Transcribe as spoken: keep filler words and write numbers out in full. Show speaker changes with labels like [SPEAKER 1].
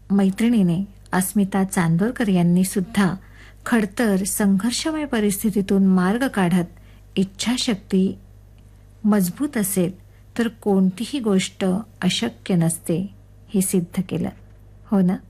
[SPEAKER 1] मैत्रिणीने अस्मिता चांदोरकर यांनी सुद्धा खडतर संघर्षमय परिस्थितीतून मार्ग काढत इच्छाशक्ती मजबूत असेल तर कोणतीही गोष्ट अशक्य नसते हे सिद्ध केलं, हो ना?